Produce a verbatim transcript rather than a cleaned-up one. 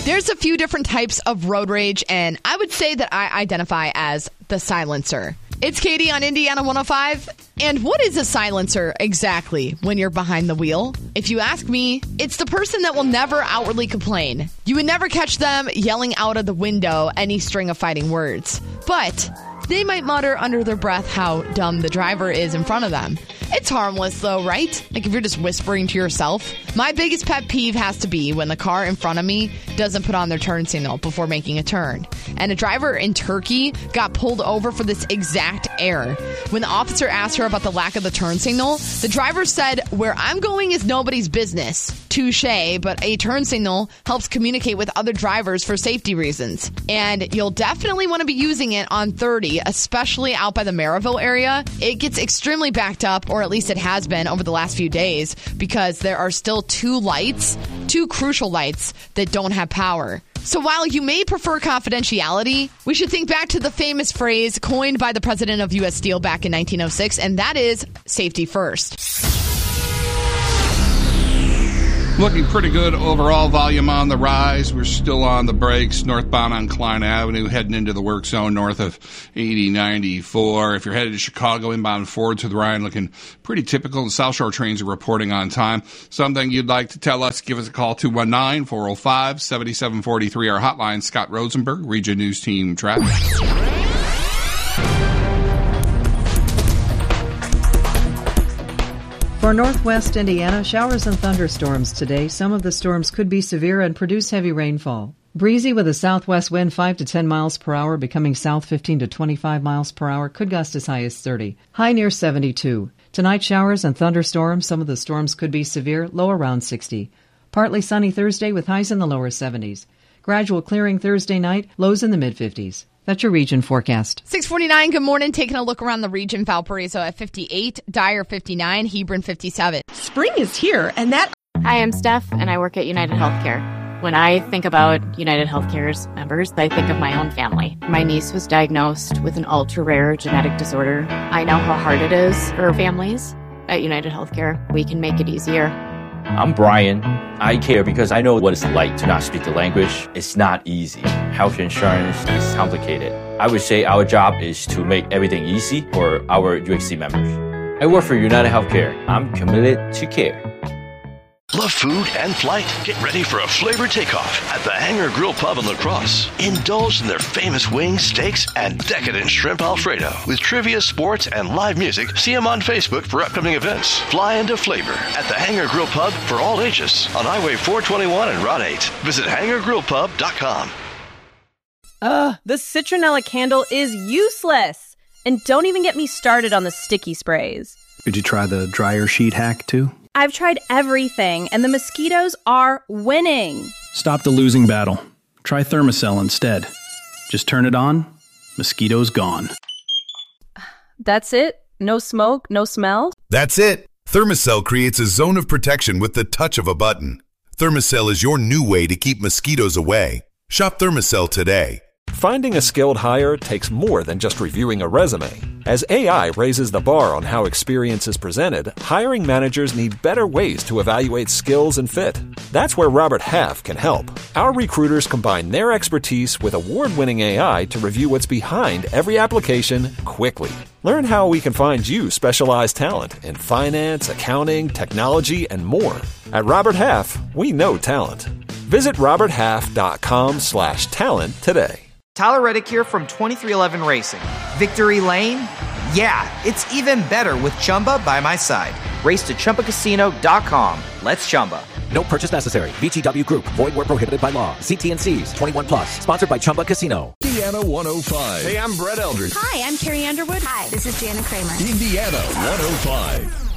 There's a few different types of road rage, and I would say that I identify as the silencer. It's Katie on Indiana one oh five. And what is a silencer exactly when you're behind the wheel? If you ask me, it's the person that will never outwardly complain. You would never catch them yelling out of the window any string of fighting words. But they might mutter under their breath how dumb the driver is in front of them. It's harmless though, right? Like if you're just whispering to yourself. My biggest pet peeve has to be when the car in front of me doesn't put on their turn signal before making a turn. And a driver in Turkey got pulled over for this exact error. When the officer asked her about the lack of the turn signal, the driver said, "Where I'm going is nobody's business." Touché, but a turn signal helps communicate with other drivers for safety reasons. And you'll definitely want to be using it on thirty, especially out by the Maryville area. It gets extremely backed up, or at least it has been over the last few days, because there are still two lights, two crucial lights that don't have power. So while you may prefer confidentiality, we should think back to the famous phrase coined by the president of U S Steel back in nineteen oh six, and that is safety first. Looking pretty good overall. Volume on the rise. We're still on the brakes. Northbound on Klein Avenue, heading into the work zone north of eighty ninety-four. If you're headed to Chicago, inbound Ford to the Rhine, looking pretty typical. The South Shore trains are reporting on time. Something you'd like to tell us, give us a call, two one nine, four oh five, seven seven four three. Our hotline, Scott Rosenberg, Region News Team Traffic. For northwest Indiana, showers and thunderstorms today. Some of the storms could be severe and produce heavy rainfall. Breezy with a southwest wind five to ten miles per hour, becoming south fifteen to twenty-five miles per hour, could gust as high as thirty. High near seventy-two. Tonight, showers and thunderstorms. Some of the storms could be severe, low around sixty. Partly sunny Thursday with highs in the lower seventies. Gradual clearing Thursday night, lows in the mid-fifties. That's your region forecast. six forty-nine, good morning. Taking a look around the region. Valparaiso at fifty-eight, Dyer fifty-nine, Hebron fifty-seven. Spring is here, and that... Hi, I'm Steph, and I work at United Healthcare. When I think about United Healthcare's members, I think of my own family. My niece was diagnosed with an ultra-rare genetic disorder. I know how hard it is for families. At United Healthcare, we can make it easier. I'm Brian. I care because I know what it's like to not speak the language. It's not easy. Health insurance is complicated. I would say our job is to make everything easy for our U X C members. I work for United Healthcare. I'm committed to care. Love food and flight? Get ready for a flavor takeoff at the Hangar Grill Pub in La Crosse. Indulge in their famous wings, steaks, and decadent shrimp Alfredo. With trivia, sports, and live music, see them on Facebook for upcoming events. Fly into flavor at the Hangar Grill Pub for all ages on Highway four twenty-one and Route eight. Visit hangar grill pub dot com. Ugh, the citronella candle is useless. And don't even get me started on the sticky sprays. Did you try the dryer sheet hack too? I've tried everything, and the mosquitoes are winning. Stop the losing battle. Try Thermacell instead. Just turn it on, mosquitoes gone. That's it? No smoke, no smell? That's it. Thermacell creates a zone of protection with the touch of a button. Thermacell is your new way to keep mosquitoes away. Shop Thermacell today. Finding a skilled hire takes more than just reviewing a resume. As A I raises the bar on how experience is presented, hiring managers need better ways to evaluate skills and fit. That's where Robert Half can help. Our recruiters combine their expertise with award-winning A I to review what's behind every application quickly. Learn how we can find you specialized talent in finance, accounting, technology, and more. At Robert Half, we know talent. Visit roberthalf.com slash talent today. Tyler Reddick here from twenty-three eleven Racing. Victory Lane? Yeah, it's even better with Chumba by my side. Race to Chumba Casino dot com. Let's Chumba. No purchase necessary. V G W Group. Void where prohibited by law. See T and C's. twenty-one plus. Sponsored by Chumba Casino. Indiana one oh five. Hey, I'm Brett Eldridge. Hi, I'm Carrie Underwood. Hi, this is Jana Kramer. Indiana one oh five.